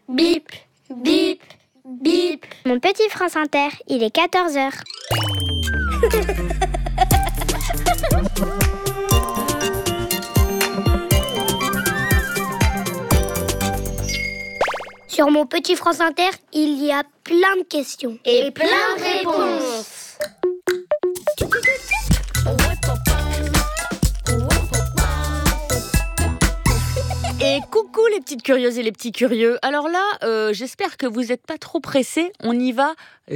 Bip, bip, bip. Mon petit France Inter, il est 14h. Sur mon petit France Inter, il y a plein de questions. Et plein de réponses. Et coucou les petites curieuses et les petits curieux. Alors là, j'espère que vous n'êtes pas trop pressés. On y va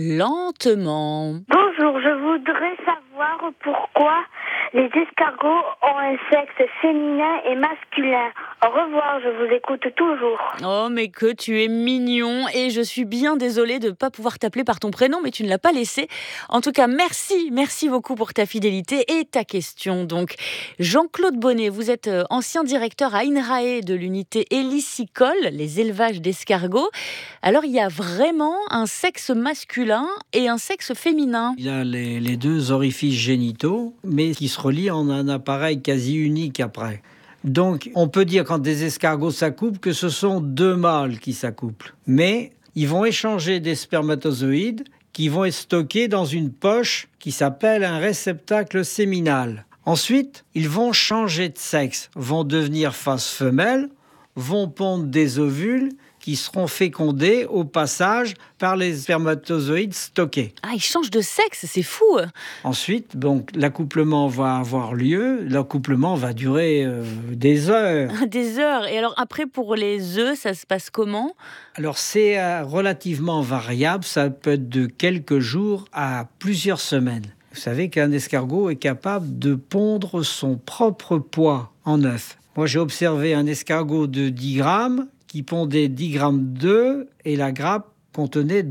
lentement. Bonjour, je voudrais savoir pourquoi les escargots ont un sexe féminin et masculin. Au revoir, je vous écoute toujours. Oh, mais que tu es mignon. Et je suis bien désolée de ne pas pouvoir t'appeler par ton prénom, mais tu ne l'as pas laissé. En tout cas, merci beaucoup pour ta fidélité et ta question. Donc, Jean-Claude Bonnet, vous êtes ancien directeur à INRAE de l'unité hélicicole, les élevages d'escargots. Alors, il y a vraiment un sexe masculin et un sexe féminin. Il a les deux orifices génitaux, mais qui se relient en un appareil quasi unique après. Donc, on peut dire quand des escargots s'accouplent que ce sont deux mâles qui s'accouplent. Mais ils vont échanger des spermatozoïdes qui vont être stockés dans une poche qui s'appelle un réceptacle séminal. Ensuite, ils vont changer de sexe, vont devenir face femelle, vont pondre des ovules qui seront fécondés au passage par les spermatozoïdes stockés. Ah, ils changent de sexe, c'est fou. Ensuite, donc, l'accouplement va avoir lieu. L'accouplement va durer des heures. Des heures. Et alors après, pour les œufs, ça se passe comment ? Alors, c'est relativement variable. Ça peut être de quelques jours à plusieurs semaines. Vous savez qu'un escargot est capable de pondre son propre poids en œuf. Moi, j'ai observé un escargot de 10 grammes qui pondait 10 grammes d'œufs et la grappe contenait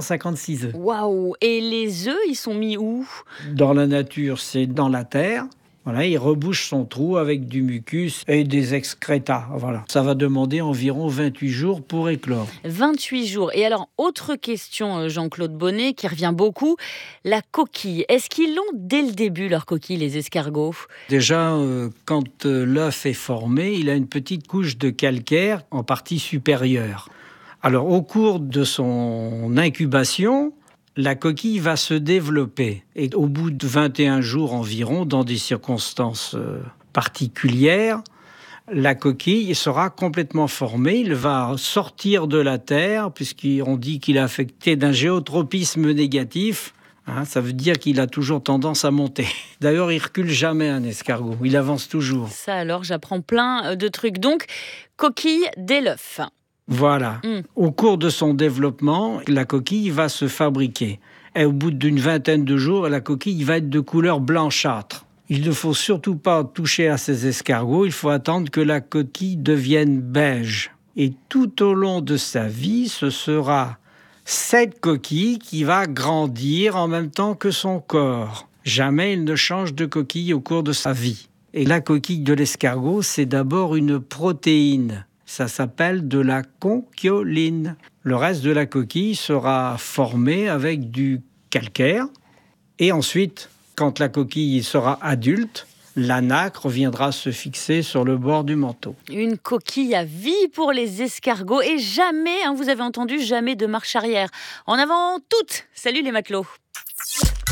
256 œufs. Waouh! Et les œufs, ils sont mis où? Dans la nature, c'est dans la terre. Voilà, il rebouche son trou avec du mucus et des excrétas. Voilà. Ça va demander environ 28 jours pour éclore. 28 jours. Et alors, autre question, Jean-Claude Bonnet, qui revient beaucoup. La coquille. Est-ce qu'ils l'ont dès le début, leur coquille, les escargots? Déjà, quand l'œuf est formé, il a une petite couche de calcaire en partie supérieure. Alors, au cours de son incubation, la coquille va se développer. Et au bout de 21 jours environ, dans des circonstances particulières, la coquille sera complètement formée. Il va sortir de la terre, puisqu'on dit qu'il est affecté d'un géotropisme négatif. Ça veut dire qu'il a toujours tendance à monter. D'ailleurs, il recule jamais, un escargot. Il avance toujours. Ça alors, j'apprends plein de trucs. Donc, coquille dès l'œuf. Voilà. Au cours de son développement, la coquille va se fabriquer. Et au bout d'une vingtaine de jours, la coquille va être de couleur blanchâtre. Il ne faut surtout pas toucher à ces escargots. Il faut attendre que la coquille devienne beige. Et tout au long de sa vie, ce sera cette coquille qui va grandir en même temps que son corps. Jamais il ne change de coquille au cours de sa vie. Et la coquille de l'escargot, c'est d'abord une protéine. Ça s'appelle de la conchyoline. Le reste de la coquille sera formé avec du calcaire. Et ensuite, quand la coquille sera adulte, la nacre viendra se fixer sur le bord du manteau. Une coquille à vie pour les escargots. Et jamais, vous avez entendu, jamais de marche arrière. En avant toutes. Salut les matelots.